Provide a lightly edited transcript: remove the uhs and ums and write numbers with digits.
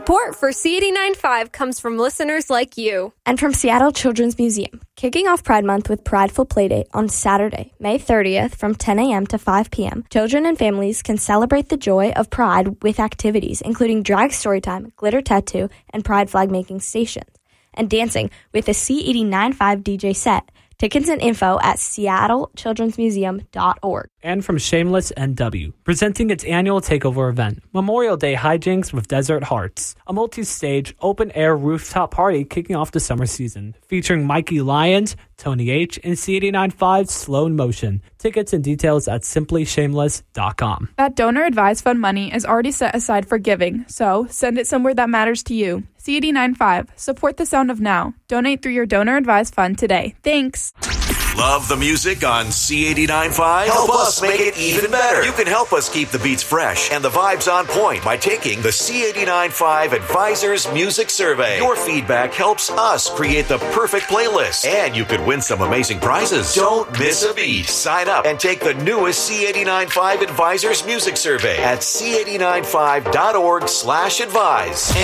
Support for C89.5 comes from listeners like you. And from Seattle Children's Museum, kicking off Pride Month with Prideful Playdate on Saturday, May 30th from 10 a.m. to 5 p.m. Children and families can celebrate the joy of Pride with activities including drag storytime, glitter tattoo, and Pride flag making stations, and dancing with a C89.5 DJ set. Tickets and info at seattlechildrensmuseum.org. And from Shameless NW, presenting its annual takeover event, Memorial Day Hijinks with Desert Hearts, a multi-stage, open-air rooftop party kicking off the summer season, featuring Mikey Lyons, Tony H, and C89.5 Slow Motion. Tickets and details at simplyshameless.com. That donor-advised fund money is already set aside for giving, so send it somewhere that matters to you. C89.5, support the sound of now. Donate through your donor-advised fund today. Thanks. Love the music on C89.5? Help us make it even better. You can help us keep the beats fresh and the vibes on point by taking the C89.5 Advisors Music Survey. Your feedback helps us create the perfect playlist, and you could win some amazing prizes. Don't miss a beat. Sign up and take the newest C89.5 Advisors Music Survey at C89.5.org/advise.